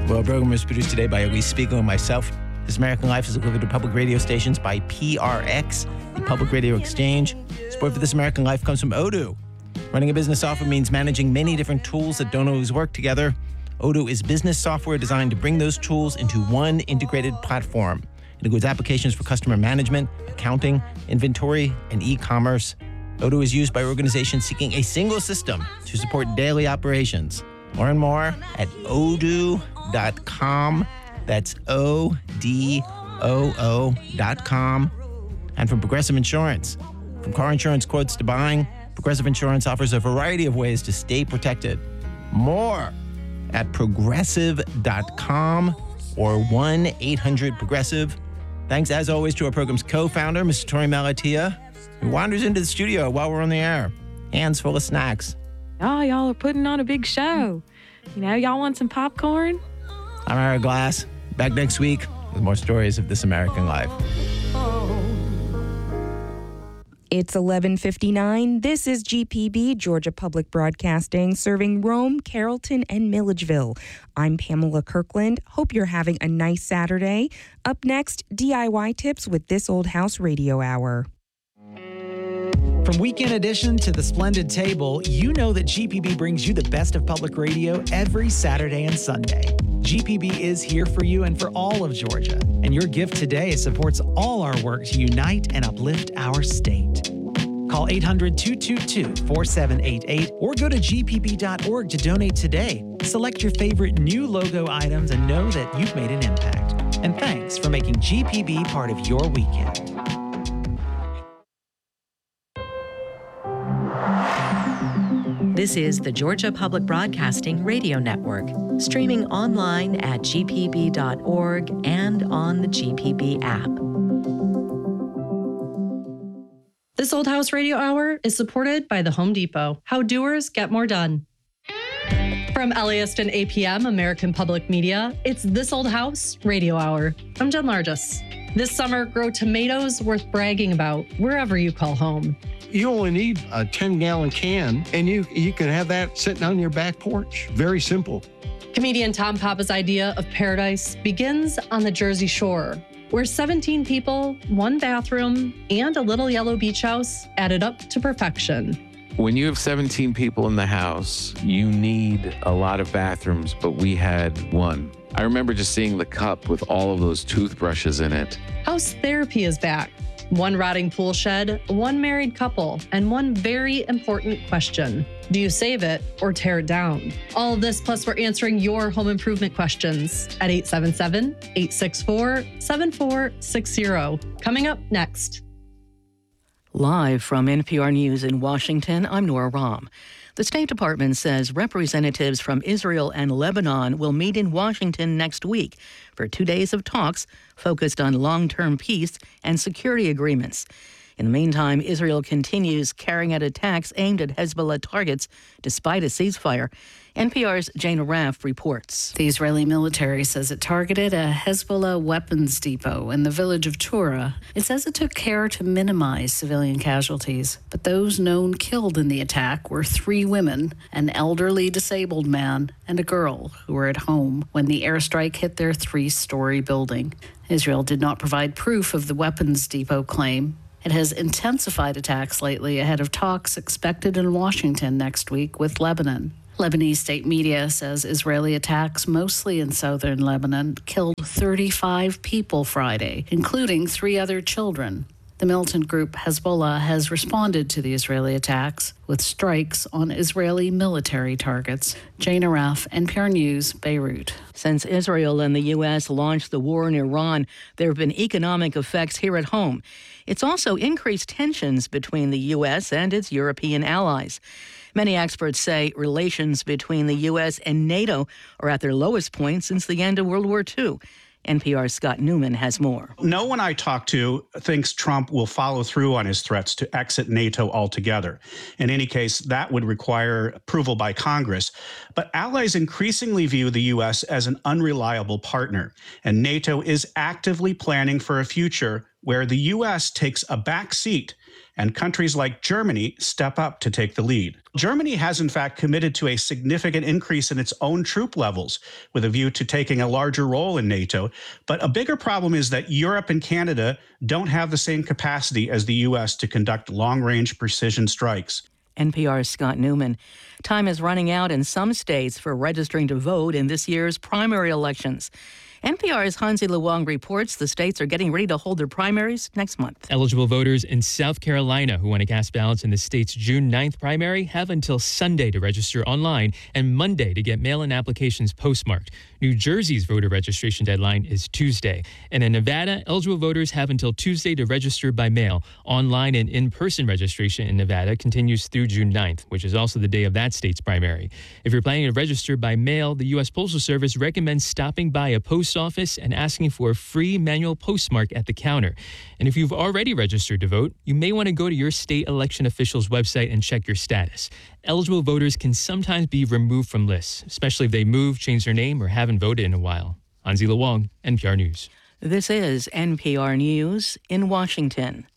Well, the program is produced today by Elise Spiegel and myself. This American Life is delivered to public radio stations by PRX, the Public Radio Exchange. Support for This American Life comes from Odoo. Running a business software means managing many different tools that don't always work together. Odoo is business software designed to bring those tools into one integrated platform. It includes applications for customer management, accounting, inventory, and e-commerce. Odoo is used by organizations seeking a single system to support daily operations. Learn more at odoo.com. That's ODOO.com. And from Progressive Insurance. From car insurance quotes to buying, Progressive Insurance offers a variety of ways to stay protected. More at progressive.com or 1-800-PROGRESSIVE. Thanks, as always, to our program's co-founder, Mr. Tori Malatia, who wanders into the studio while we're on the air, hands full of snacks. Oh, y'all are putting on a big show. Y'all want some popcorn? I'm Ira Glass. Back next week with more stories of This American Life. It's 11:59. This is GPB, Georgia Public Broadcasting, serving Rome, Carrollton, and Milledgeville. I'm Pamela Kirkland. Hope you're having a nice Saturday. Up next, DIY tips with This Old House Radio Hour. From Weekend Edition to The Splendid Table, you know that GPB brings you the best of public radio every Saturday and Sunday. GPB is here for you and for all of Georgia, and your gift today supports all our work to unite and uplift our state. Call 800-222-4788 or go to gpb.org to donate today. Select your favorite new logo items and know that you've made an impact. And thanks for making GPB part of your weekend. This is the Georgia Public Broadcasting Radio Network, streaming online at gpb.org and on the GPB app. This Old House Radio Hour is supported by the Home Depot. How doers get more done. From LAist and APM, American Public Media, it's This Old House Radio Hour. I'm Jen Largis. This summer, grow tomatoes worth bragging about wherever you call home. You only need a 10-gallon can, and you can have that sitting on your back porch. Very simple. Comedian Tom Papa's idea of paradise begins on the Jersey Shore, where 17 people, one bathroom, and a little yellow beach house added up to perfection. When you have 17 people in the house, you need a lot of bathrooms, but we had one. I remember just seeing the cup with all of those toothbrushes in it. House therapy is back. One rotting pool shed, one married couple, and one very important question. Do you save it or tear it down? All of this, plus we're answering your home improvement questions at 877-864-7460. Coming up next. Live from NPR News in Washington, I'm Nora Rahm. The State Department says representatives from Israel and Lebanon will meet in Washington next week for 2 days of talks focused on long-term peace and security agreements. In the meantime, Israel continues carrying out attacks aimed at Hezbollah targets despite a ceasefire. NPR's Jana Raff reports. The Israeli military says it targeted a Hezbollah weapons depot in the village of Tura. It says it took care to minimize civilian casualties, but those known killed in the attack were 3 women, an elderly disabled man, and a girl who were at home when the airstrike hit their 3-story building. Israel did not provide proof of the weapons depot claim. It has intensified attacks lately ahead of talks expected in Washington next week with Lebanon. Lebanese state media says Israeli attacks, mostly in southern Lebanon, killed 35 people Friday, including 3 other children. The militant group Hezbollah has responded to the Israeli attacks with strikes on Israeli military targets. Jana Raff, NPR News, Beirut. Since Israel and the U.S. launched the war in Iran, there have been economic effects here at home. It's also increased tensions between the U.S. and its European allies. Many experts say relations between the U.S. and NATO are at their lowest point since the end of World War II. NPR's Scott Newman has more. No one I talk to thinks Trump will follow through on his threats to exit NATO altogether. In any case, that would require approval by Congress. But allies increasingly view the U.S. as an unreliable partner, and NATO is actively planning for a future where the U.S. takes a back seat and countries like Germany step up to take the lead. Germany has, in fact, committed to a significant increase in its own troop levels with a view to taking a larger role in NATO. But a bigger problem is that Europe and Canada don't have the same capacity as the U.S. to conduct long-range precision strikes. NPR's Scott Newman. Time is running out in some states for registering to vote in this year's primary elections. NPR's Hansi Luong reports the states are getting ready to hold their primaries next month. Eligible voters in South Carolina who want to cast ballots in the state's June 9th primary have until Sunday to register online and Monday to get mail-in applications postmarked. New Jersey's voter registration deadline is Tuesday. And in Nevada, eligible voters have until Tuesday to register by mail. Online and in-person registration in Nevada continues through June 9th, which is also the day of that state's primary. If you're planning to register by mail, the U.S. Postal Service recommends stopping by a post office and asking for a free manual postmark at the counter. And if you've already registered to vote, you may want to go to your state election official's website and check your status. Eligible voters can sometimes be removed from lists, especially if they move, change their name, or haven't voted in a while. Hansi Luong, NPR News. This is NPR News in Washington.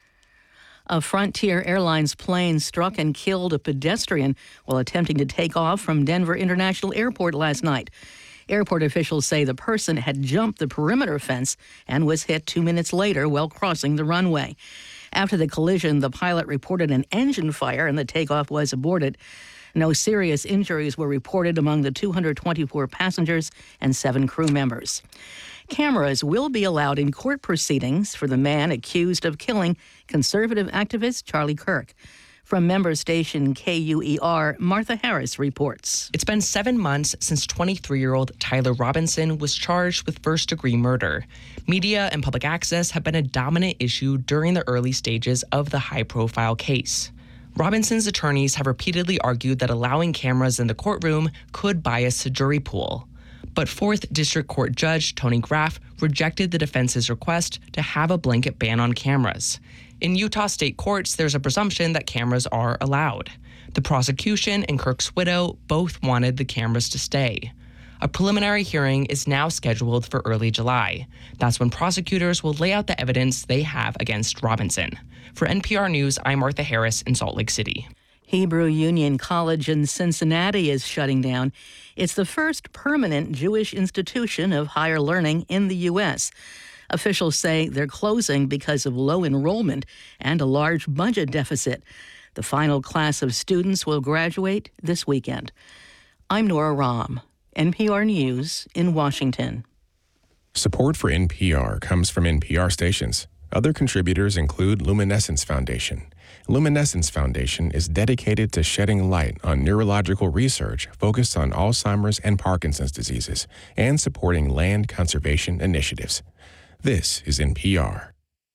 A Frontier Airlines plane struck and killed a pedestrian while attempting to take off from Denver International Airport last night. Airport officials say the person had jumped the perimeter fence and was hit 2 minutes later while crossing the runway. After the collision, the pilot reported an engine fire and the takeoff was aborted. No serious injuries were reported among the 224 passengers and 7 crew members. Cameras will be allowed in court proceedings for the man accused of killing conservative activist Charlie Kirk. From member station KUER, Martha Harris reports. It's been 7 months since 23-year-old Tyler Robinson was charged with first-degree murder. Media and public access have been a dominant issue during the early stages of the high-profile case. Robinson's attorneys have repeatedly argued that allowing cameras in the courtroom could bias the jury pool. But 4th District Court Judge Tony Graff rejected the defense's request to have a blanket ban on cameras. In Utah state courts, there's a presumption that cameras are allowed. The prosecution and Kirk's widow both wanted the cameras to stay. A preliminary hearing is now scheduled for early July. That's when prosecutors will lay out the evidence they have against Robinson. For NPR News, I'm Martha Harris in Salt Lake City. Hebrew Union College in Cincinnati is shutting down. It's the first permanent Jewish institution of higher learning in the U.S. Officials say they're closing because of low enrollment and a large budget deficit. The final class of students will graduate this weekend. I'm Nora Rahm, NPR News in Washington. Support for NPR comes from NPR stations. Other contributors include Luminescence Foundation. Luminescence Foundation is dedicated to shedding light on neurological research focused on Alzheimer's and Parkinson's diseases and supporting land conservation initiatives. This is NPR.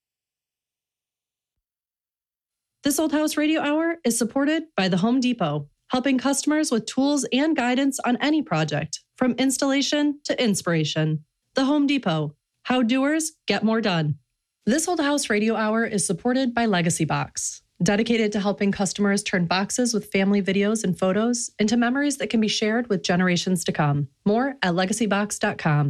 This Old House Radio Hour is supported by the Home Depot, helping customers with tools and guidance on any project, from installation to inspiration. The Home Depot, how doers get more done. This Old House Radio Hour is supported by Legacy Box, dedicated to helping customers turn boxes with family videos and photos into memories that can be shared with generations to come. More at legacybox.com.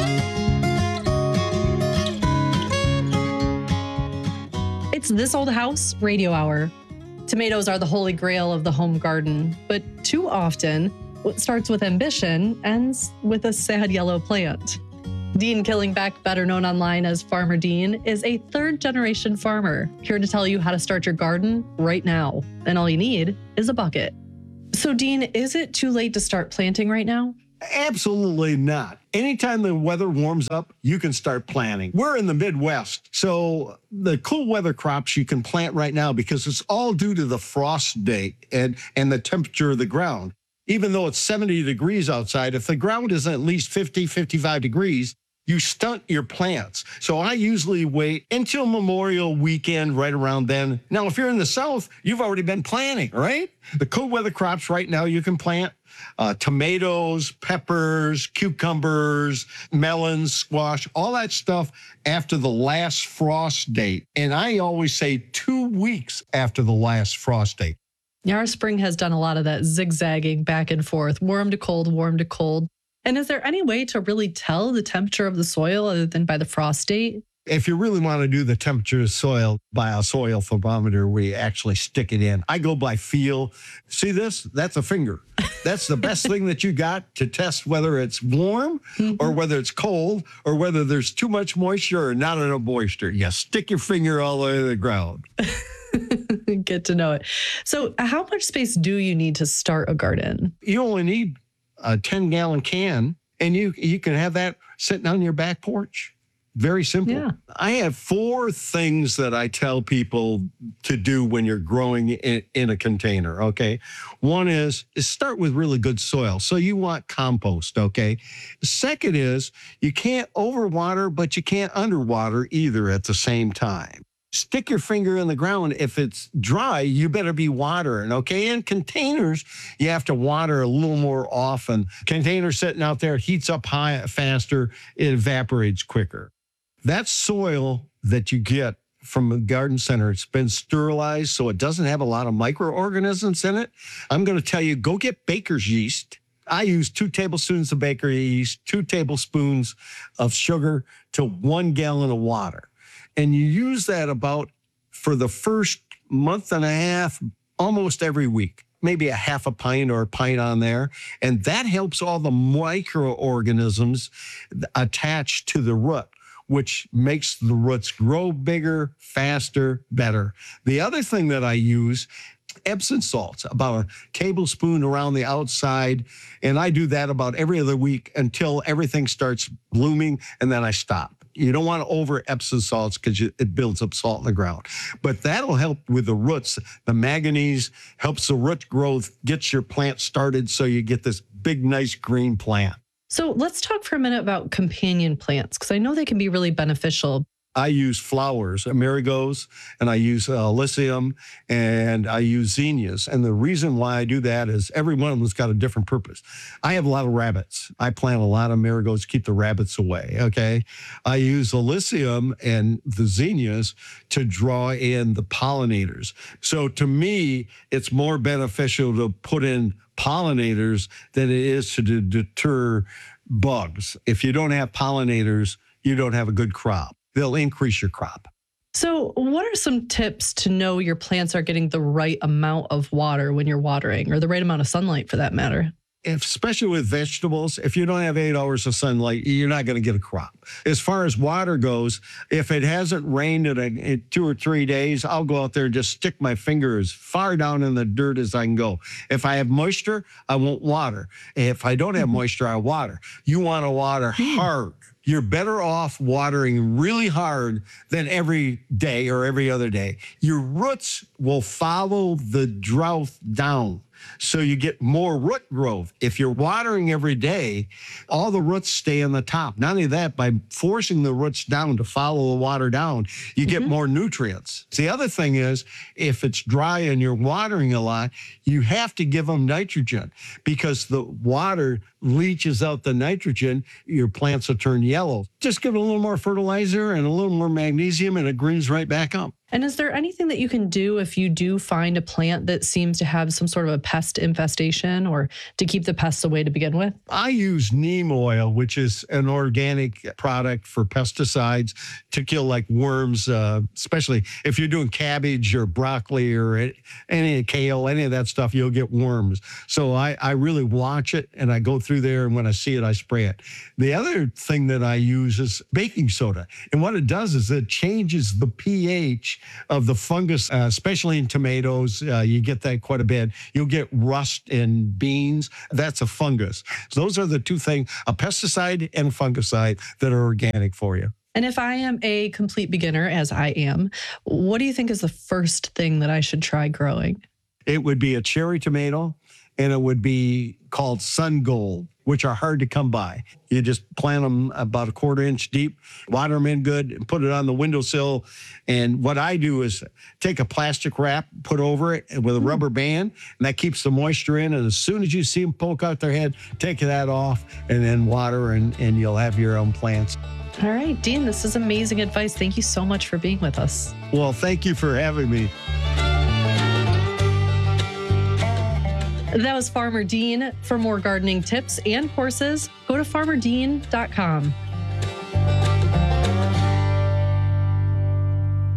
It's This Old House Radio Hour. Tomatoes are the holy grail of the home garden, but too often, what starts with ambition ends with a sad yellow plant. Dean Killingbeck, better known online as Farmer Dean, is a third-generation farmer, here to tell you how to start your garden right now. And all you need is a bucket. So, Dean, is it too late to start planting right now? Absolutely not. Anytime the weather warms up, you can start planting. We're in the Midwest, so the cool weather crops you can plant right now because it's all due to the frost date and the temperature of the ground. Even though it's 70 degrees outside, if the ground is at least 50, 55 degrees, you stunt your plants. So I usually wait until Memorial Weekend, right around then. Now, if you're in the South, you've already been planting, right? The cold weather crops right now you can plant tomatoes, peppers, cucumbers, melons, squash, all that stuff after the last frost date. And I always say 2 weeks after the last frost date. Yeah, our spring has done a lot of that zigzagging back and forth, warm to cold, warm to cold. And is there any way to really tell the temperature of the soil other than by the frost date? If you really want to do the temperature of soil, buy a soil thermometer where you actually stick it in. I go by feel. See this? That's a finger. That's the best thing that you got to test whether it's warm or whether it's cold or whether there's too much moisture or not enough moisture. You stick your finger all the way to the ground. Get to know it. So how much space do you need to start a garden? You only need a 10-gallon can, and you can have that sitting on your back porch. Very simple. Yeah. I have 4 things that I tell people to do when you're growing in a container, okay? One is start with really good soil. So you want compost, okay? The second is you can't overwater, but you can't underwater either at the same time. Stick your finger in the ground. If it's dry, you better be watering, okay? In containers, you have to water a little more often. Container sitting out there heats up high faster, it evaporates quicker. That soil that you get from a garden center, it's been sterilized, so it doesn't have a lot of microorganisms in it. I'm going to tell you, go get baker's yeast. I use 2 tablespoons of baker's yeast, 2 tablespoons of sugar to 1 gallon of water. And you use that about for the first month and a half, almost every week, maybe a half a pint or a pint on there. And that helps all the microorganisms attached to the root, which makes the roots grow bigger, faster, better. The other thing that I use, Epsom salts, about a tablespoon around the outside. And I do that about every other week until everything starts blooming, and then I stop. You don't want to over Epsom salts because it builds up salt in the ground. But that'll help with the roots. The manganese helps the root growth, gets your plant started so you get this big, nice green plant. So let's talk for a minute about companion plants, because I know they can be really beneficial. I use flowers, marigolds, and I use Alyssum, and I use zinnias. And the reason why I do that is every one of them's got a different purpose. I have a lot of rabbits. I plant a lot of marigolds to keep the rabbits away, okay? I use Alyssum and the zinnias to draw in the pollinators. So to me, it's more beneficial to put in pollinators than it is to deter bugs. If you don't have pollinators, you don't have a good crop. They'll increase your crop. So what are some tips to know your plants are getting the right amount of water when you're watering, or the right amount of sunlight for that matter? Especially with vegetables, if you don't have 8 hours of sunlight, you're not going to get a crop. As far as water goes, if it hasn't rained in 2 or 3 days, I'll go out there and just stick my finger as far down in the dirt as I can go. If I have moisture, I won't water. If I don't have moisture, I water. You want to water hard. You're better off watering really hard than every day or every other day. Your roots will follow the drought down, so you get more root growth. If you're watering every day, all the roots stay on the top. Not only that, by forcing the roots down to follow the water down, you get more nutrients. The other thing is, if it's dry and you're watering a lot, you have to give them nitrogen, because the water leaches out the nitrogen, your plants will turn yellow. Just give it a little more fertilizer and a little more magnesium, and it greens right back up. And is there anything that you can do if you do find a plant that seems to have some sort of a pest infestation, or to keep the pests away to begin with? I use neem oil, which is an organic product for pesticides to kill like worms, especially if you're doing cabbage or broccoli or any kale, any of that stuff, you'll get worms. So I really watch it, and I go through there, and when I see it, I spray it. The other thing that I use is baking soda. And what it does is it changes the pH of the fungus, especially in tomatoes. You get that quite a bit. You'll get rust in beans. That's a fungus. So those are the 2 things, a pesticide and a fungicide, that are organic for you. And if I am a complete beginner, as I am, what do you think is the first thing that I should try growing? It would be a cherry tomato, and it would be called Sun Gold, which are hard to come by. You just plant them about a 1/4 inch deep, water them in good, and put it on the windowsill. And what I do is take a plastic wrap, put over it with a rubber band, and that keeps the moisture in. And as soon as you see them poke out their head, take that off and then water, and you'll have your own plants. All right, Dean, this is amazing advice. Thank you so much for being with us. Well, thank you for having me. That was Farmer Dean. For more gardening tips and courses, go to farmerdean.com.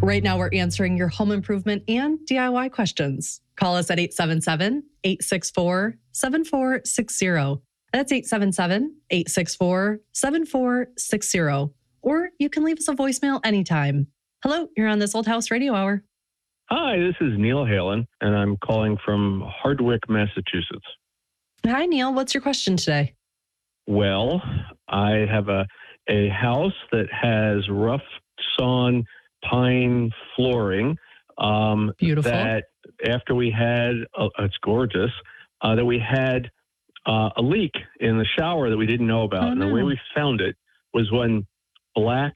Right now, we're answering your home improvement and DIY questions. Call us at 877-864-7460. That's 877-864-7460. Or you can leave us a voicemail anytime. Hello, you're on This Old House Radio Hour. Hi, this is Neil Halen, and I'm calling from Hardwick, Massachusetts. Hi, Neil. What's your question today? Well, I have a house that has rough sawn pine flooring. Beautiful. That after we had, it's gorgeous, that we had a leak in the shower that we didn't know about. And the way we found it was when black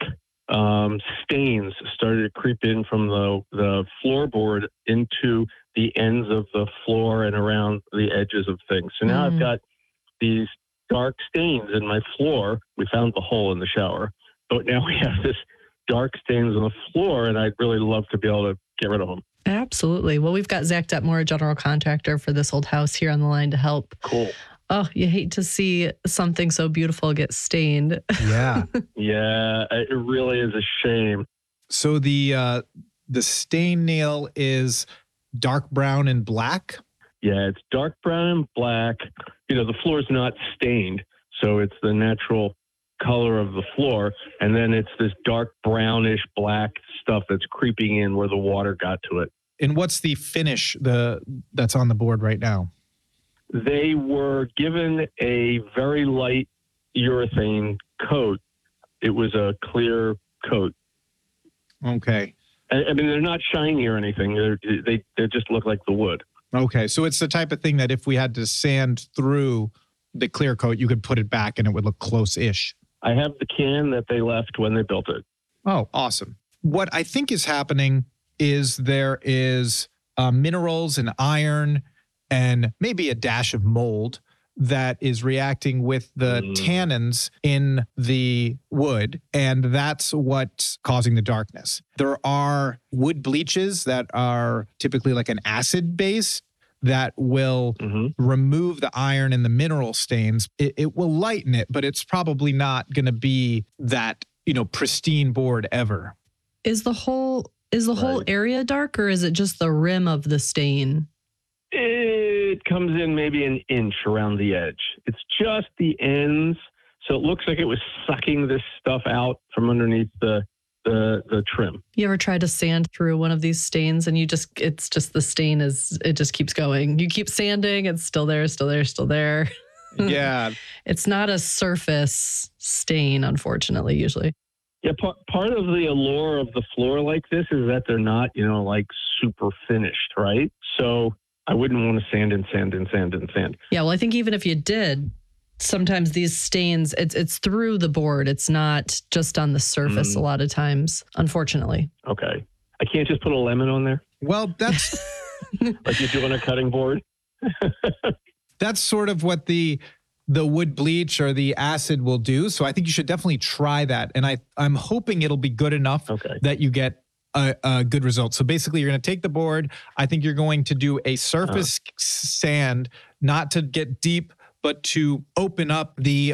stains started to creep in from the floorboard into the ends of the floor and around the edges of things. So now I've got these dark stains in my floor. We found the hole in the shower, but now we have this dark stains on the floor, and I'd really love to be able to get rid of them. Absolutely. Well, we've got Zach Detmore, general contractor for This Old House, here on the line to help. Cool. Oh, you hate to see something so beautiful get stained. Yeah. Yeah, it really is a shame. So the stain, Neil, is dark brown and black? Yeah, it's dark brown and black. You know, the floor is not stained, so it's the natural color of the floor. And then it's this dark brownish black stuff that's creeping in where the water got to it. And what's the finish that's on the board right now? They were given a very light urethane coat. It was a clear coat. Okay. I mean, they're not shiny or anything. They just look like the wood. Okay. So it's the type of thing that if we had to sand through the clear coat, you could put it back and it would look close-ish. I have the can that they left when they built it. Oh, awesome. What I think is happening is there is minerals and iron and maybe a dash of mold that is reacting with the tannins in the wood, and that's what's causing the darkness. There are wood bleaches that are typically like an acid base that will remove the iron and the mineral stains. It will lighten it, but it's probably not going to be that, pristine board ever. Is the whole area dark, or is it just the rim of the stain? It comes in maybe an inch around the edge. It's just the ends. So it looks like it was sucking this stuff out from underneath the trim. You ever tried to sand through one of these stains and it's just the stain it just keeps going. You keep sanding, it's still there, still there, still there. Yeah. It's not a surface stain, unfortunately, usually. Yeah, part of the allure of the floor like this is that they're not, like super finished, right? So I wouldn't want to sand and sand and sand and sand. Yeah, well, I think even if you did, sometimes these stains, it's through the board. It's not just on the surface a lot of times, unfortunately. Okay. I can't just put a lemon on there? Well, that's... like you do on a cutting board? That's sort of what the wood bleach or the acid will do. So I think you should definitely try that. And I'm hoping it'll be good enough that you get a good result. So basically, you're going to take the board. I think you're going to do a surface sand, not to get deep, but to open up the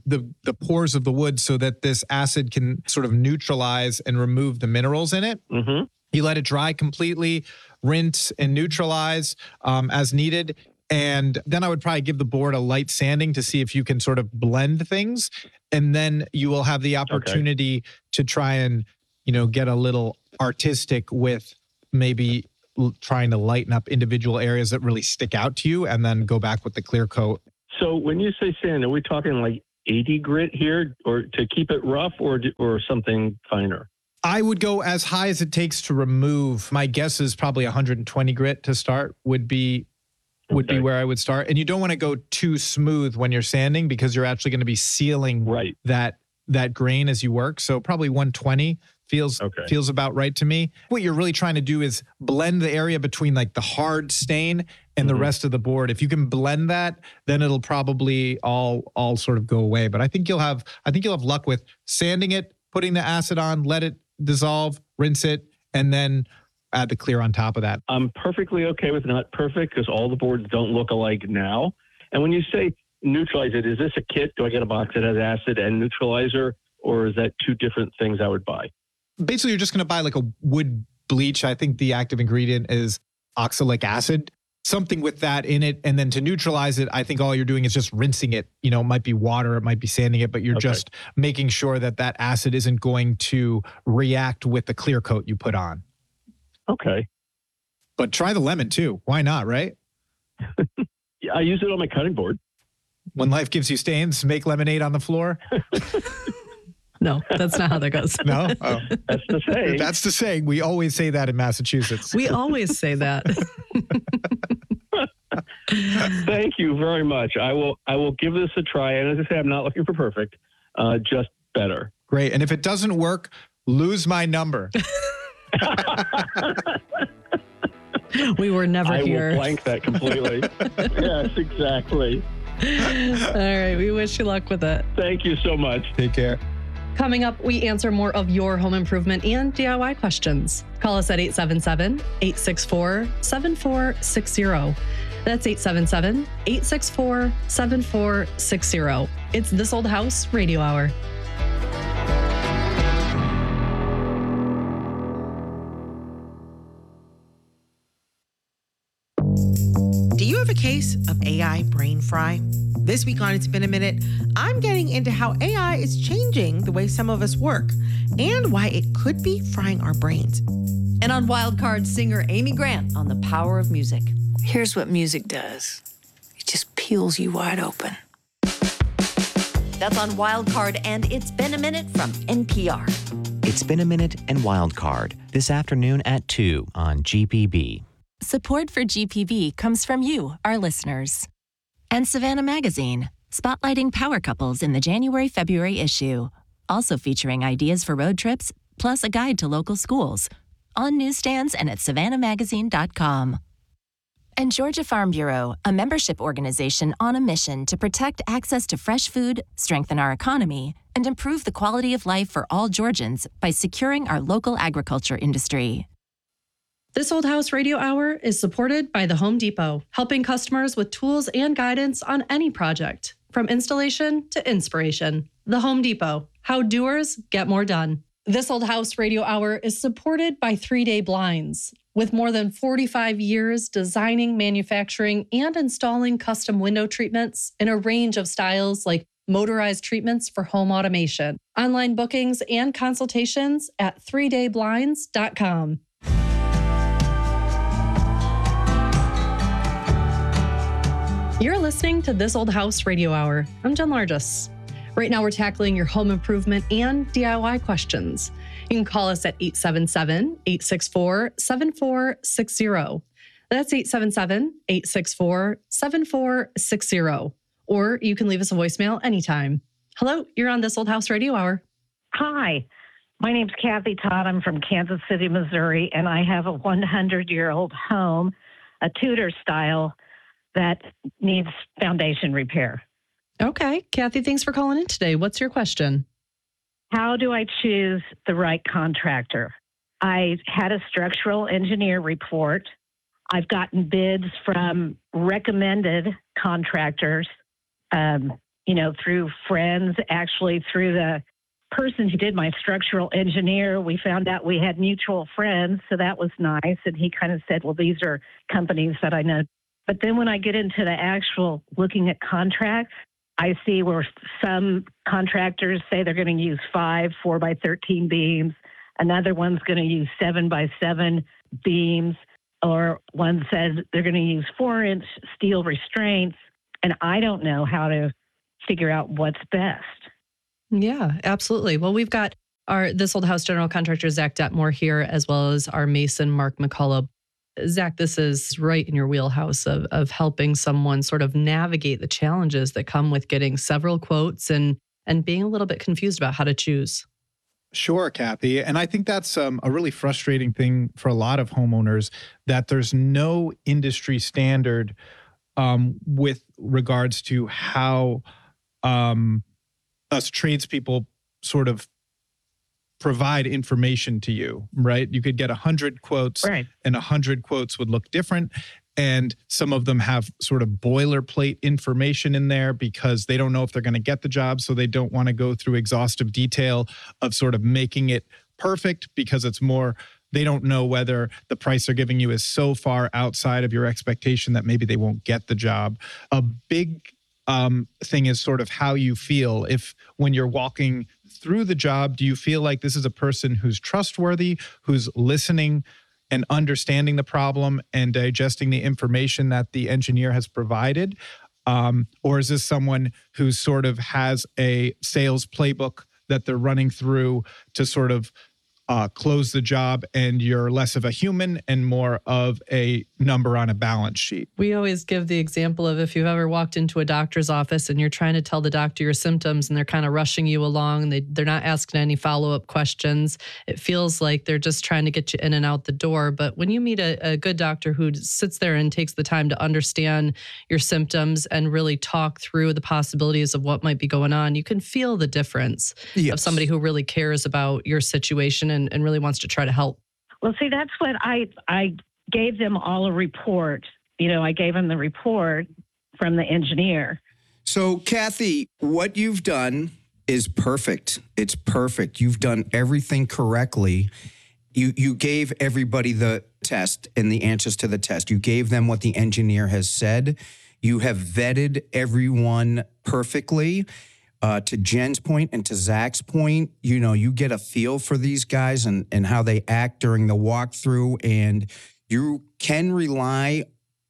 pores of the wood so that this acid can sort of neutralize and remove the minerals in it. Mm-hmm. You let it dry completely, rinse and neutralize as needed. And then I would probably give the board a light sanding to see if you can sort of blend things. And then you will have the opportunity to try and, get a little artistic with maybe trying to lighten up individual areas that really stick out to you and then go back with the clear coat. So when you say sand, are we talking like 80 grit here or to keep it rough or something finer? I would go as high as it takes to remove. My guess is probably 120 grit to start would be where I would start. And you don't want to go too smooth when you're sanding because you're actually going to be sealing that grain as you work. So probably 120 feels about right to me. What you're really trying to do is blend the area between like the hard stain and the rest of the board. If you can blend that, then it'll probably all sort of go away. But I think you'll have luck with sanding it, putting the acid on, let it dissolve, rinse it, and then add the clear on top of that. I'm perfectly okay with not perfect because all the boards don't look alike now. And when you say neutralize it, is this a kit? Do I get a box that has acid and neutralizer, or is that two different things I would buy? basically you're just going to buy like a wood bleach. I think the active ingredient is oxalic acid, something with that in it. And then to neutralize it, I think all you're doing is just rinsing it. You know, it might be water, it might be sanding it, but you're just making sure that that acid isn't going to react with the clear coat you put on. Okay. But try the lemon too. Why not, right? Yeah, I use it on my cutting board. When life gives you stains, make lemonade on the floor. No, that's not how that goes. No? Oh. That's the saying. That's the saying. We always say that in Massachusetts. We always say that. Thank you very much. I will give this a try. And as I say, I'm not looking for perfect, just better. Great. And if it doesn't work, lose my number. We were never here. I will blank that completely. Yes, exactly. All right. We wish you luck with it. Thank you so much. Take care. Coming up, we answer more of your home improvement and DIY questions. Call us at 877-864-7460. That's 877-864-7460. It's This Old House Radio Hour. Do you have a case of AI brain fry? This week on It's Been a Minute, I'm getting into how AI is changing the way some of us work and why it could be frying our brains. And on Wildcard, singer Amy Grant on the power of music. Here's what music does. It just peels you wide open. That's on Wildcard, and It's Been a Minute from NPR. It's Been a Minute and Wildcard this afternoon at 2 on GPB. Support for GPB comes from you, our listeners. And Savannah Magazine, spotlighting power couples in the January-February issue. Also featuring ideas for road trips, plus a guide to local schools. On newsstands and at savannahmagazine.com. And Georgia Farm Bureau, a membership organization on a mission to protect access to fresh food, strengthen our economy, and improve the quality of life for all Georgians by securing our local agriculture industry. This Old House Radio Hour is supported by the Home Depot, helping customers with tools and guidance on any project, from installation to inspiration. The Home Depot, how doers get more done. This Old House Radio Hour is supported by 3 Day Blinds. With more than 45 years designing, manufacturing, and installing custom window treatments in a range of styles like motorized treatments for home automation. Online bookings and consultations at 3dayblinds.com. You're listening to This Old House Radio Hour. I'm Jen Largis. Right now, we're tackling your home improvement and DIY questions. You can call us at 877-864-7460. That's 877-864-7460. Or you can leave us a voicemail anytime. Hello, you're on This Old House Radio Hour. Hi, my name's Kathy Todd. I'm from Kansas City, Missouri, and I have a 100-year-old home, a Tudor style, that needs foundation repair. Okay. Kathy, thanks for calling in today. What's your question? How do I choose the right contractor? I had a structural engineer report. I've gotten bids from recommended contractors, through friends, actually through the person who did my structural engineer. We found out we had mutual friends, so that was nice. And he kind of said, well, these are companies that I know. But then when I get into the actual looking at contracts, I see where some contractors say they're going to use 5 4x13 beams. Another one's going to use 7x7 beams. Or one says they're going to use 4-inch steel restraints. And I don't know how to figure out what's best. Yeah, absolutely. Well, we've got our This Old House general contractor, Zach Detmore, here, as well as our mason, Mark McCullough. Zach, this is right in your wheelhouse of helping someone sort of navigate the challenges that come with getting several quotes and being a little bit confused about how to choose. Sure, Kathy. And I think that's a really frustrating thing for a lot of homeowners, that there's no industry standard with regards to how us tradespeople sort of provide information to you, right? You could get 100 quotes, right, and 100 quotes would look different. And some of them have sort of boilerplate information in there because they don't know if they're going to get the job. So they don't want to go through exhaustive detail of sort of making it perfect because it's more, they don't know whether the price they're giving you is so far outside of your expectation that maybe they won't get the job. A big thing is sort of how you feel. If when you're walking through the job, do you feel like this is a person who's trustworthy, who's listening and understanding the problem and digesting the information that the engineer has provided? Or is this someone who sort of has a sales playbook that they're running through to sort of close the job, and you're less of a human and more of a number on a balance sheet? We always give the example of if you've ever walked into a doctor's office and you're trying to tell the doctor your symptoms and they're kind of rushing you along. They're not asking any follow-up questions. It feels like they're just trying to get you in and out the door. But when you meet a good doctor who sits there and takes the time to understand your symptoms and really talk through the possibilities of what might be going on, you can feel the difference of somebody who really cares about your situation and really wants to try to help. Well, see, that's what I gave them all a report. I gave them the report from the engineer. So, Kathy, what you've done is perfect. It's perfect. You've done everything correctly. You gave everybody the test and the answers to the test. You gave them what the engineer has said. You have vetted everyone perfectly. To Jen's point and to Zach's point, you get a feel for these guys and how they act during the walkthrough, and you can rely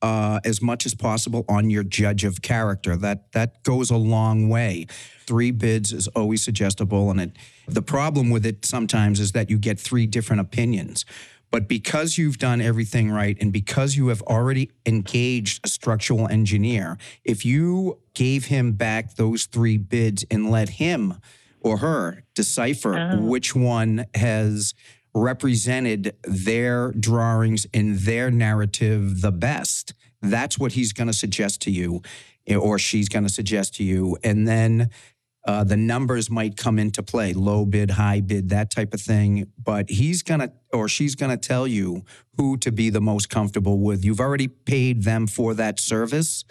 as much as possible on your judge of character. That goes a long way. 3 bids is always suggestible, and the problem with it sometimes is that you get 3 different opinions. But because you've done everything right and because you have already engaged a structural engineer, if you gave him back those 3 bids and let him or her decipher which one has represented their drawings and their narrative the best, that's what he's going to suggest to you, or she's going to suggest to you. And then the numbers might come into play, low bid, high bid, that type of thing. But he's going to, or she's going to tell you who to be the most comfortable with. You've already paid them for that service.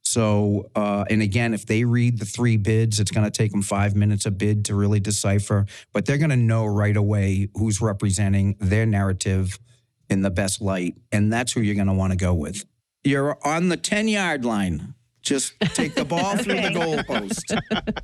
So, and again, if they read the 3 bids, it's going to take them 5 minutes a bid to really decipher. But they're going to know right away who's representing their narrative in the best light. And that's who you're going to want to go with. You're on the 10-yard line. Just take the ball through the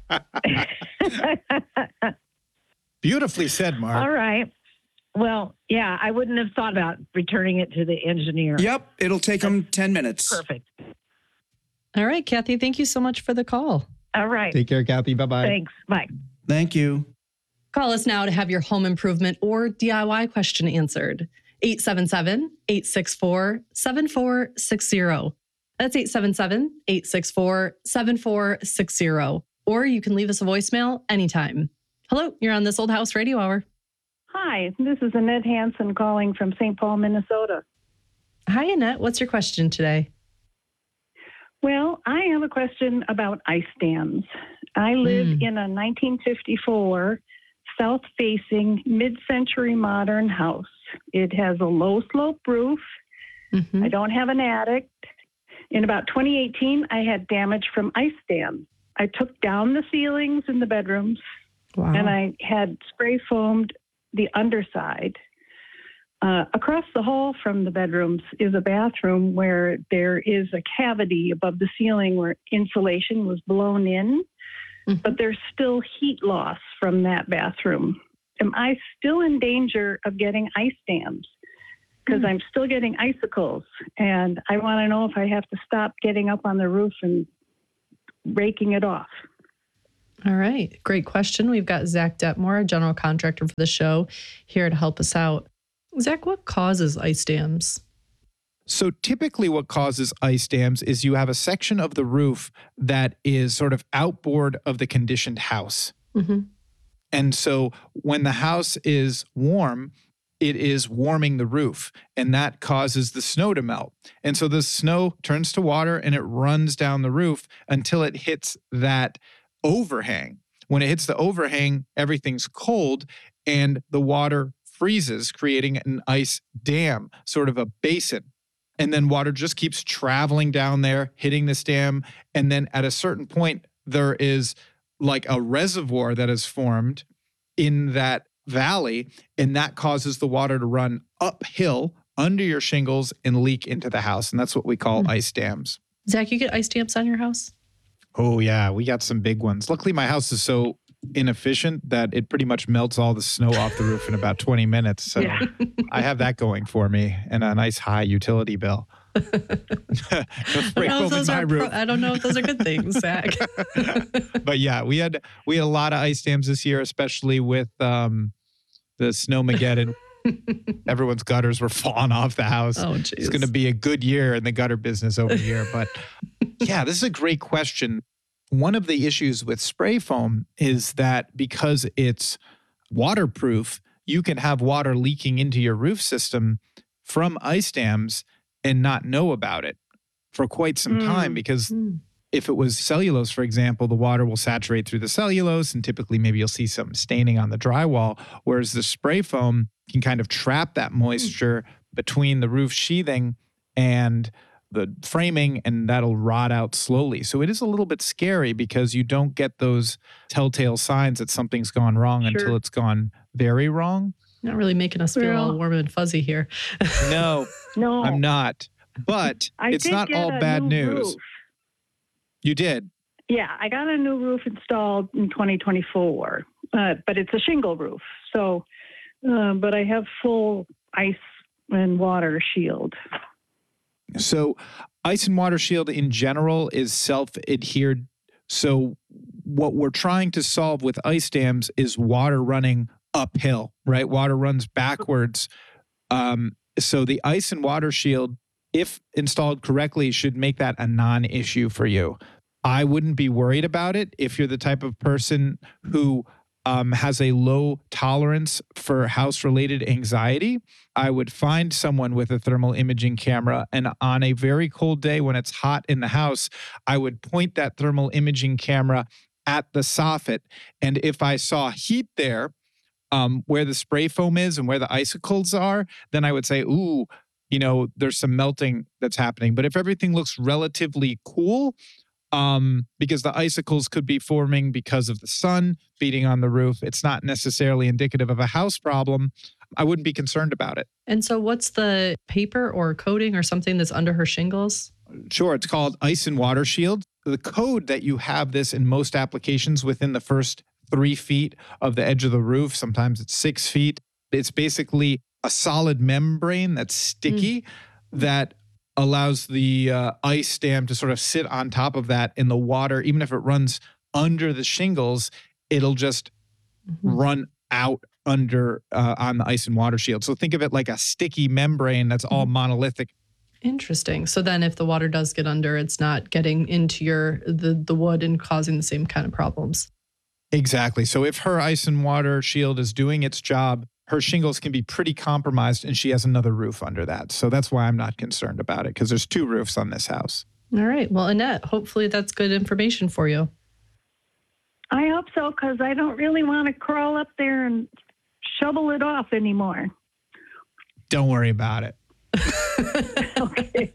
goalpost. Beautifully said, Mark. All right. Well, yeah, I wouldn't have thought about returning it to the engineer. Yep, it'll take them 10 minutes. Perfect. All right, Kathy, thank you so much for the call. All right. Take care, Kathy. Bye-bye. Thanks. Bye. Thank you. Call us now to have your home improvement or DIY question answered. 877-864-7460. That's 877-864-7460. Or you can leave us a voicemail anytime. Hello, you're on This Old House Radio Hour. Hi, this is Annette Hansen calling from St. Paul, Minnesota. Hi, Annette. What's your question today? Well, I have a question about ice dams. I live in a 1954 south-facing mid-century modern house. It has a low-slope roof. I don't have an attic. In about 2018, I had damage from ice dams. I took down the ceilings in the bedrooms, and I had spray foamed the underside. Across the hall from the bedrooms is a bathroom where there is a cavity above the ceiling where insulation was blown in, but there's still heat loss from that bathroom. Am I still in danger of getting ice dams? Because I'm still getting icicles, and I want to know if I have to stop getting up on the roof and raking it off. All right. Great question. We've got Zach Detmore, general contractor for the show, here to help us out. Zach, what causes ice dams? So typically what causes ice dams is you have a section of the roof that is sort of outboard of the conditioned house. And so when the house is warm, it is warming the roof, and that causes the snow to melt. And so the snow turns to water and it runs down the roof until it hits that overhang. When it hits the overhang, everything's cold and the water freezes, creating an ice dam, sort of a basin. And then water just keeps traveling down there, hitting this dam. And then at a certain point, there is like a reservoir that is formed in that valley, and that causes the water to run uphill under your shingles and leak into the house. And that's what we call ice dams. Zach, you get ice dams on your house? Oh, yeah. We got some big ones. Luckily, my house is so inefficient that it pretty much melts all the snow off the roof in about 20 minutes. So I have that going for me and a nice high utility bill. I don't know if those are good things, Zach. But yeah, we had a lot of ice dams this year, especially with the Snowmageddon. Everyone's gutters were falling off the house. Oh, geez. It's going to be a good year in the gutter business over here. But yeah, this is a great question. One of the issues with spray foam is that because it's waterproof, you can have water leaking into your roof system from ice dams and not know about it for quite some time, because if it was cellulose, for example, the water will saturate through the cellulose and typically maybe you'll see some staining on the drywall, whereas the spray foam can kind of trap that moisture between the roof sheathing and the framing, and that'll rot out slowly. So it is a little bit scary because you don't get those telltale signs that something's gone wrong until it's gone very wrong. Not really making us feel all warm and fuzzy here. No, I'm not. But it's not all bad news. Roof. You did? Yeah, I got a new roof installed in 2024, but it's a shingle roof. So, but I have full ice and water shield. So ice and water shield in general is self-adhered. So what we're trying to solve with ice dams is water running uphill, right? Water runs backwards. So the ice and water shield, if installed correctly, should make that a non-issue for you. I wouldn't be worried about it if you're the type of person who has a low tolerance for house-related anxiety. I would find someone with a thermal imaging camera, and on a very cold day when it's hot in the house, I would point that thermal imaging camera at the soffit. And if I saw heat there, where the spray foam is and where the icicles are, then I would say, ooh, there's some melting that's happening. But if everything looks relatively cool, because the icicles could be forming because of the sun beating on the roof, it's not necessarily indicative of a house problem. I wouldn't be concerned about it. And so what's the paper or coating or something that's under her shingles? Sure. It's called Ice and Water Shield. The code that you have this in most applications within the first 3 feet of the edge of the roof. Sometimes it's 6 feet. It's basically a solid membrane that's sticky that allows the ice dam to sort of sit on top of that in the water. Even if it runs under the shingles, it'll just run out under on the ice and water shield. So think of it like a sticky membrane that's all monolithic. Interesting. So then if the water does get under, it's not getting into the wood and causing the same kind of problems. Exactly. So if her ice and water shield is doing its job, her shingles can be pretty compromised, and she has another roof under that. So that's why I'm not concerned about it, because there's 2 roofs on this house. All right. Well, Annette, hopefully that's good information for you. I hope so, because I don't really want to crawl up there and shovel it off anymore. Don't worry about it. Okay.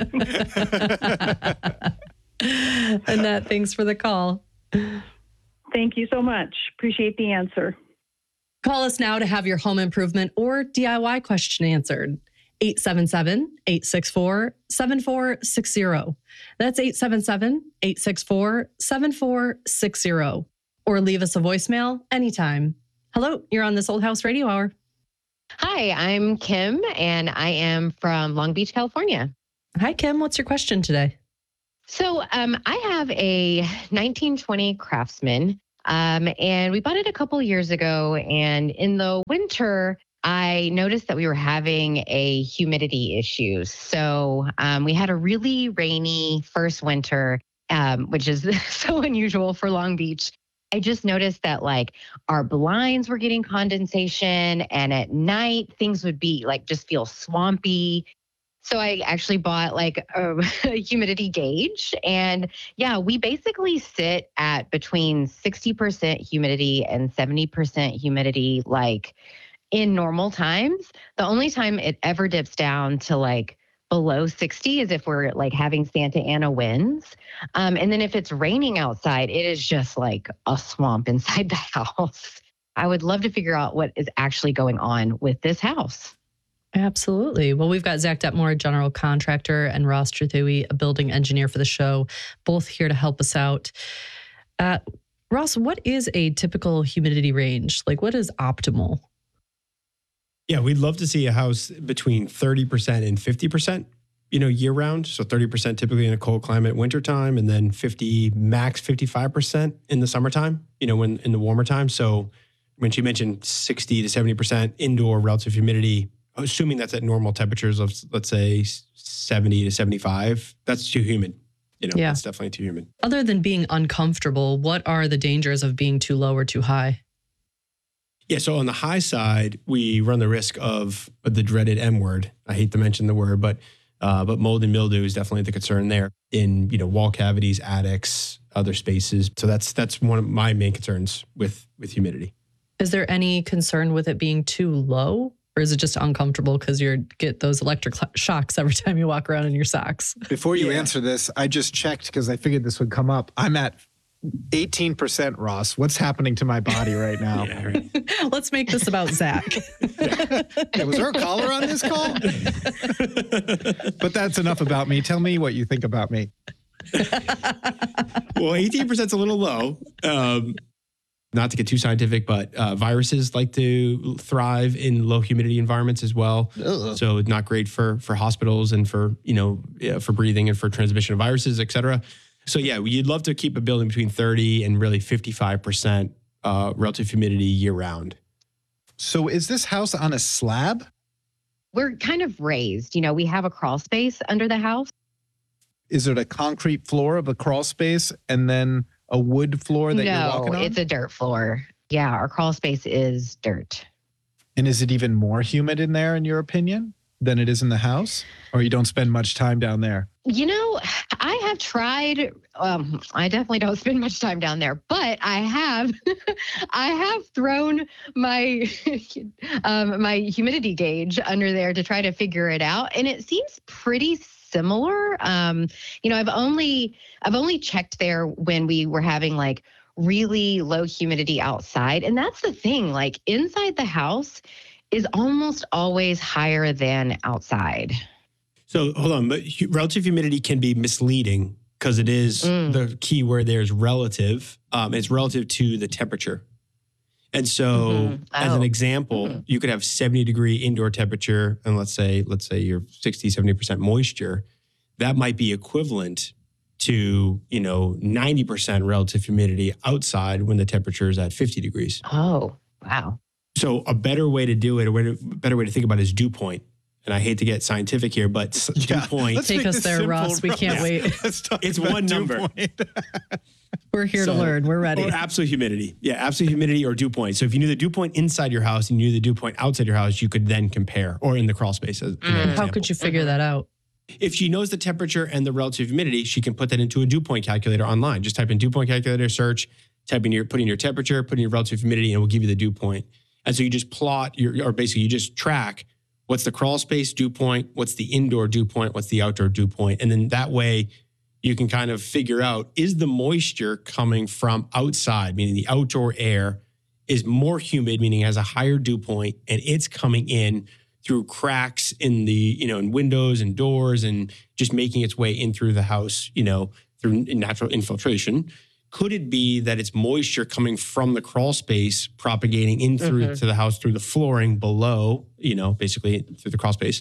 Annette, thanks for the call. Thank you so much. Appreciate the answer. Call us now to have your home improvement or DIY question answered. 877-864-7460. That's 877-864-7460. Or leave us a voicemail anytime. Hello, you're on This Old House Radio Hour. Hi, I'm Kim, and I am from Long Beach, California. Hi, Kim. What's your question today? So I have a 1920 Craftsman, and we bought it a couple years ago. And in the winter, I noticed that we were having a humidity issue. So we had a really rainy first winter, which is so unusual for Long Beach. I just noticed that our blinds were getting condensation, and at night things would be just feel swampy. So I actually bought a humidity gauge, and we basically sit at between 60% humidity and 70% humidity, in normal times. The only time it ever dips down to below 60 is if we're having Santa Ana winds. And then if it's raining outside, it is just like a swamp inside the house. I would love to figure out what is actually going on with this house. Absolutely. Well, we've got Zach Detmore, general contractor, and Ross Truthui, a building engineer for the show, both here to help us out. Ross, what is a typical humidity range? Like, what is optimal? Yeah, we'd love to see a house between 30% and 50%, year round. So 30% typically in a cold climate, wintertime, and then max 55% in the summertime, when in the warmer time. So when she mentioned 60 to 70% indoor relative humidity, assuming that's at normal temperatures of, let's say, 70 to 75, that's too humid. That's definitely too humid. Other than being uncomfortable, what are the dangers of being too low or too high? Yeah, so on the high side, we run the risk of the dreaded M word. I hate to mention the word, but mold and mildew is definitely the concern there in, wall cavities, attics, other spaces. So that's one of my main concerns with humidity. Is there any concern with it being too low? Or is it just uncomfortable because you get those electric shocks every time you walk around in your socks? Before you answer this, I just checked because I figured this would come up. I'm at 18%, Ross. What's happening to my body right now? Yeah, right. Let's make this about Zach. Yeah, was there a caller on this call? But that's enough about me. Tell me what you think about me. Well, 18% is a little low. Not to get too scientific, but viruses like to thrive in low humidity environments as well. Ugh. So it's not great for hospitals and for breathing and for transmission of viruses, et cetera. So yeah, you'd love to keep a building between 30 and really 55% relative humidity year round. So is this house on a slab? We're kind of raised. We have a crawl space under the house. Is it a concrete floor of a crawl space and then a wood floor that you're walking on? No, it's a dirt floor. Yeah, our crawl space is dirt. And is it even more humid in there, in your opinion, than it is in the house? Or you don't spend much time down there? I have tried. I definitely don't spend much time down there, but I have thrown my my humidity gauge under there to try to figure it out, and it seems pretty similar. I've only checked there when we were having like really low humidity outside, and that's the thing. Like inside the house is almost always higher than outside. So hold on, but relative humidity can be misleading because it is the key word there is relative. It's relative to the temperature. And so as an example, you could have 70-degree indoor temperature and let's say you're 60, 70% moisture. That might be equivalent to, 90% relative humidity outside when the temperature is at 50 degrees. Oh, wow. So a better way to do it, a better way to think about it is dew point. And I hate to get scientific here, but dew point. Take us there, Ross. We can't wait. It's one number. We're here to learn. We're ready. Or absolute humidity. Yeah, absolute humidity or dew point. So if you knew the dew point inside your house and you knew the dew point outside your house, you could then compare, or in the crawl space. How could you figure that out? If she knows the temperature and the relative humidity, she can put that into a dew point calculator online. Just type in dew point calculator, search, put in your temperature, put in your relative humidity, and it will give you the dew point. And so you just plot you just track what's the crawl space dew point, what's the indoor dew point, what's the outdoor dew point. And then that way you can kind of figure out, is the moisture coming from outside, meaning the outdoor air is more humid, meaning it has a higher dew point, and it's coming in through cracks in the, in windows and doors and just making its way in through the house, through natural infiltration. Could it be that it's moisture coming from the crawl space propagating in through to the house through the flooring below, basically through the crawl space?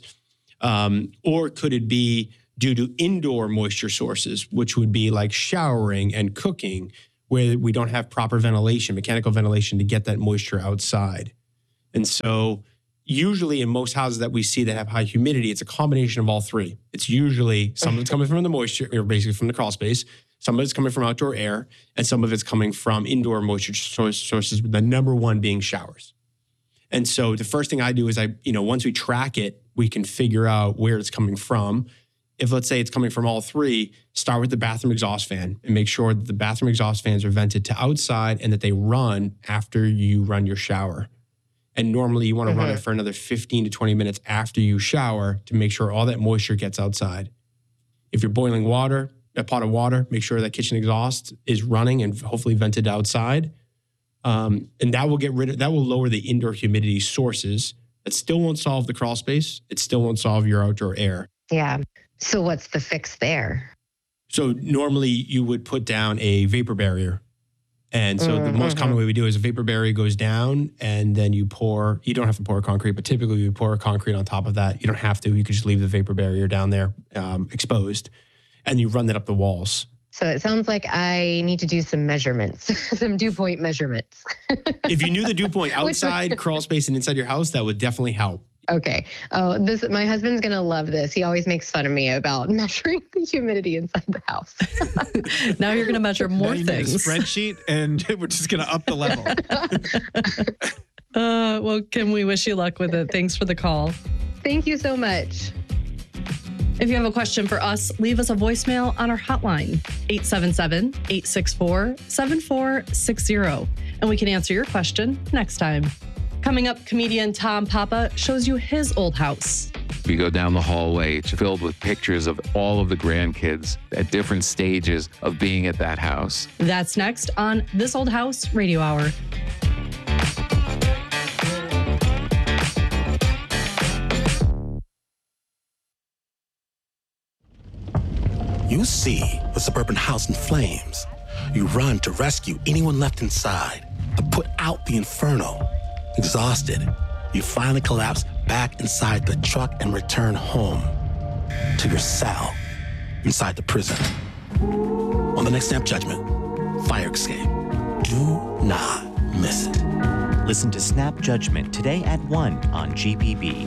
Or could it be due to indoor moisture sources, which would be like showering and cooking, where we don't have proper ventilation, mechanical ventilation to get that moisture outside? And so usually in most houses that we see that have high humidity, it's a combination of all three. It's usually some of it's coming from the moisture, or basically from the crawl space. Some of it's coming from outdoor air, and some of it's coming from indoor moisture sources, the number one being showers. And so the first thing I do is once we track it, we can figure out where it's coming from. If let's say it's coming from all three, start with the bathroom exhaust fan and make sure that the bathroom exhaust fans are vented to outside and that they run after you run your shower. And normally you want to run it for another 15 to 20 minutes after you shower to make sure all that moisture gets outside. If you're boiling water, a pot of water, make sure that kitchen exhaust is running and hopefully vented outside. And that will lower the indoor humidity sources. That still won't solve the crawl space. It still won't solve your outdoor air. Yeah. So what's the fix there? So normally you would put down a vapor barrier. And so the most common way we do is a vapor barrier goes down and then you don't have to pour concrete, but typically you pour concrete on top of that. You don't have to. You could just leave the vapor barrier down there exposed and you run that up the walls. So it sounds like I need to do some measurements, some dew point measurements. If you knew the dew point outside crawl space and inside your house, that would definitely help. Okay. Oh, my husband's going to love this. He always makes fun of me about measuring the humidity inside the house. Now you're going to measure more things. A spreadsheet, and we're just going to up the level. Well, Kim, we wish you luck with it. Thanks for the call. Thank you so much. If you have a question for us, leave us a voicemail on our hotline, 877-864-7460, and we can answer your question next time. Coming up, comedian Tom Papa shows you his old house. We go down the hallway. It's filled with pictures of all of the grandkids at different stages of being at that house. That's next on This Old House Radio Hour. You see a suburban house in flames. You run to rescue anyone left inside, to put out the inferno. Exhausted, you finally collapse back inside the truck and return home to your cell inside the prison. On the next Snap Judgment, Fire Escape. Do not miss it. Listen to Snap Judgment today at 1 on GPB.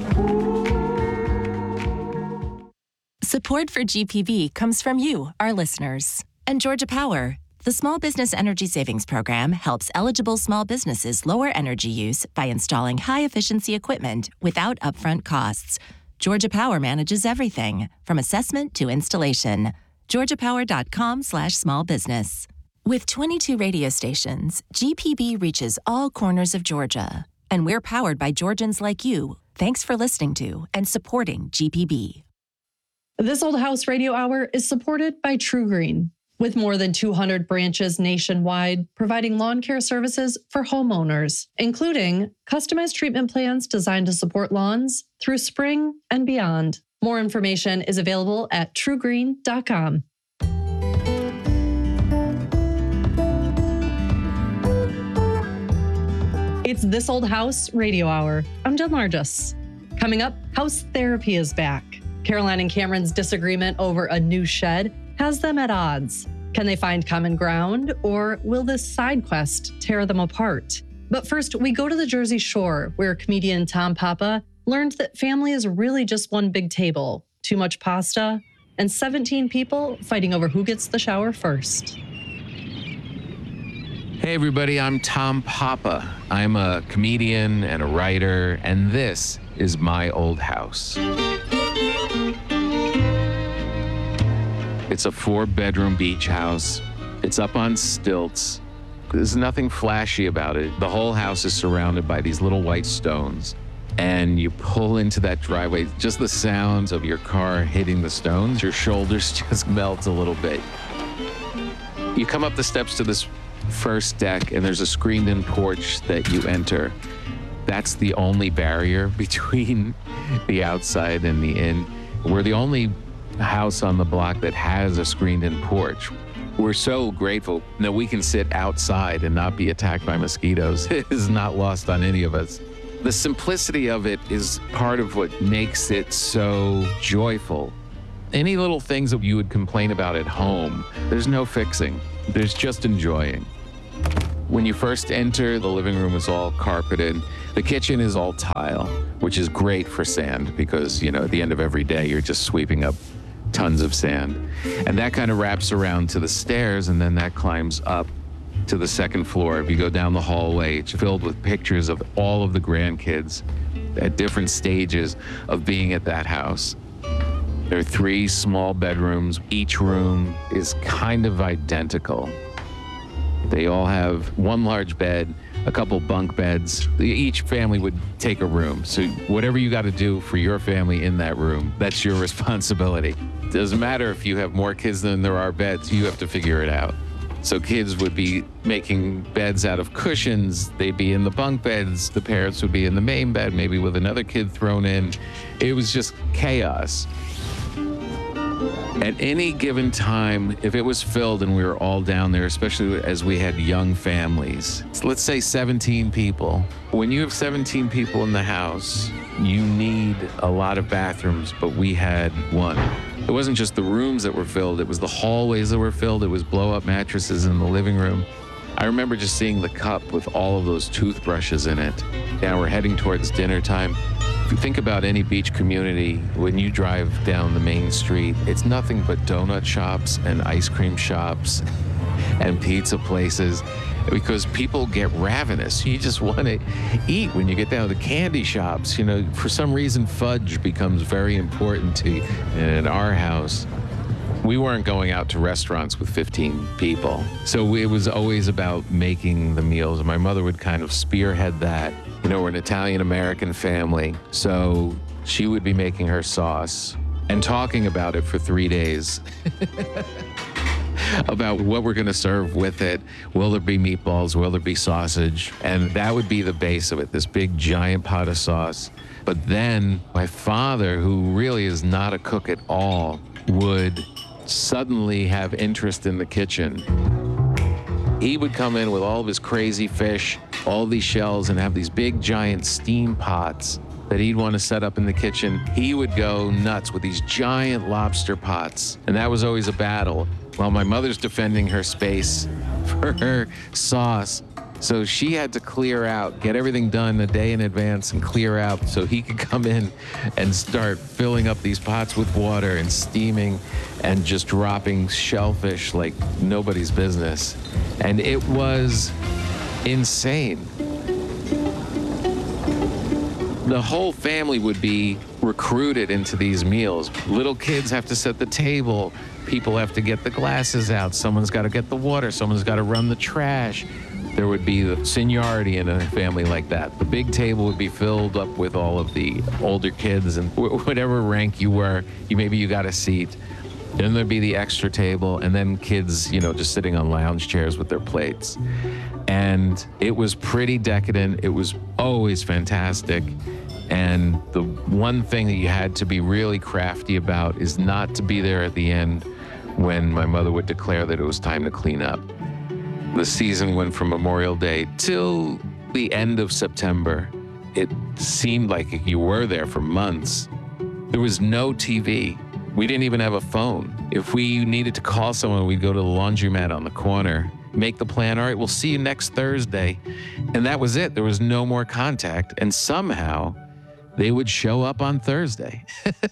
Support for GPB comes from you, our listeners. And Georgia Power. The Small Business Energy Savings Program helps eligible small businesses lower energy use by installing high-efficiency equipment without upfront costs. Georgia Power manages everything, from assessment to installation. GeorgiaPower.com/smallbusiness. With 22 radio stations, GPB reaches all corners of Georgia. And we're powered by Georgians like you. Thanks for listening to and supporting GPB. This Old House Radio Hour is supported by True Green. With more than 200 branches nationwide, providing lawn care services for homeowners, including customized treatment plans designed to support lawns through spring and beyond. More information is available at truegreen.com. It's This Old House Radio Hour. I'm Jen Largis. Coming up, house therapy is back. Caroline and Cameron's disagreement over a new shed has them at odds. Can they find common ground, or will this side quest tear them apart? But first, we go to the Jersey Shore, where comedian Tom Papa learned that family is really just one big table, too much pasta, and 17 people fighting over who gets the shower first. Hey everybody, I'm Tom Papa. I'm a comedian and a writer, and this is my old house. It's a 4-bedroom beach house. It's up on stilts. There's nothing flashy about it. The whole house is surrounded by these little white stones. And you pull into that driveway, just the sounds of your car hitting the stones, your shoulders just melt a little bit. You come up the steps to this first deck, and there's a screened-in porch that you enter. That's the only barrier between the outside and the in. We're the only house on the block that has a screened-in porch. We're so grateful that we can sit outside and not be attacked by mosquitoes. It is not lost on any of us. The simplicity of it is part of what makes it so joyful. Any little things that you would complain about at home, there's no fixing. There's just enjoying. When you first enter, the living room is all carpeted. The kitchen is all tile, which is great for sand because, at the end of every day, you're just sweeping up tons of sand. And that kind of wraps around to the stairs, and then that climbs up to the second floor. If you go down the hallway, it's filled with pictures of all of the grandkids at different stages of being at that house. There are 3 small bedrooms. Each room is kind of identical. They all have one large bed, a couple bunk beds. Each family would take a room. So whatever you got to do for your family in that room, that's your responsibility. Doesn't matter if you have more kids than there are beds, you have to figure it out. So kids would be making beds out of cushions. They'd be in the bunk beds. The parents would be in the main bed, maybe with another kid thrown in. It was just chaos. At any given time, if it was filled and we were all down there, especially as we had young families, let's say 17 people. When you have 17 people in the house, you need a lot of bathrooms, but we had one. It wasn't just the rooms that were filled, it was the hallways that were filled, it was blow-up mattresses in the living room. I remember just seeing the cup with all of those toothbrushes in it. Now we're heading towards dinner time. If you think about any beach community, when you drive down the main street, it's nothing but donut shops and ice cream shops and pizza places because people get ravenous. You just want to eat when you get down to the candy shops. You know, for some reason, fudge becomes very important to you. In our house, we weren't going out to restaurants with 15 people. So it was always about making the meals. My mother would kind of spearhead that. You know, we're an Italian-American family, so she would be making her sauce and talking about it for 3 days. About what we're going to serve with it. Will there be meatballs? Will there be sausage? And that would be the base of it, this big giant pot of sauce. But then my father, who really is not a cook at all, would suddenly have interest in the kitchen. He would come in with all of his crazy fish, all these shells, and have these big giant steam pots that he'd want to set up in the kitchen. He would go nuts with these giant lobster pots, and that was always a battle while my mother's defending her space for her sauce. So she had to clear out, get everything done a day in advance and clear out so he could come in and start filling up these pots with water and steaming and just dropping shellfish like nobody's business. And it was insane. The whole family would be recruited into these meals. Little kids have to set the table. People have to get the glasses out. Someone's got to get the water. Someone's got to run the trash. There would be the seniority in a family like that. The big table would be filled up with all of the older kids, and whatever rank you were, maybe you got a seat. Then there'd be the extra table, and then kids, you know, just sitting on lounge chairs with their plates. And it was pretty decadent. It was always fantastic. And the one thing that you had to be really crafty about is not to be there at the end when my mother would declare that it was time to clean up. The season went from Memorial Day till the end of September. It seemed like you were there for months. There was no TV. We didn't even have a phone. If we needed to call someone, we'd go to the laundromat on the corner, make the plan. All right, we'll see you next Thursday. And that was it. There was no more contact. And somehow they would show up on Thursday.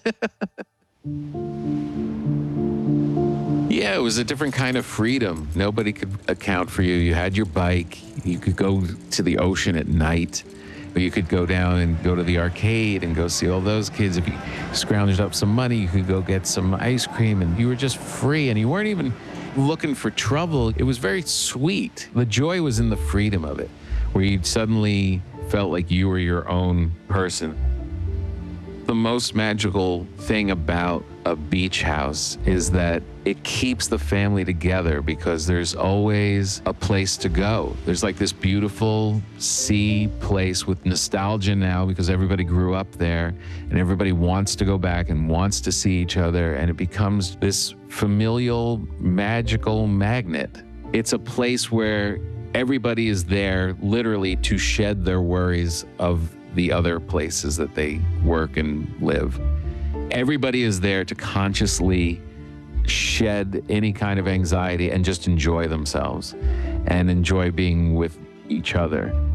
Yeah, it was a different kind of freedom. Nobody could account for you. You had your bike. You could go to the ocean at night. Or you could go down and go to the arcade and go see all those kids. If you scrounged up some money, you could go get some ice cream, and you were just free, and you weren't even looking for trouble. It was very sweet. The joy was in the freedom of it, where you suddenly felt like you were your own person. The most magical thing about a beach house is that it keeps the family together because there's always a place to go. There's like this beautiful sea place with nostalgia now because everybody grew up there and everybody wants to go back and wants to see each other, and it becomes this familial, magical magnet. It's a place where everybody is there literally to shed their worries of the other places that they work and live. Everybody is there to consciously shed any kind of anxiety and just enjoy themselves and enjoy being with each other.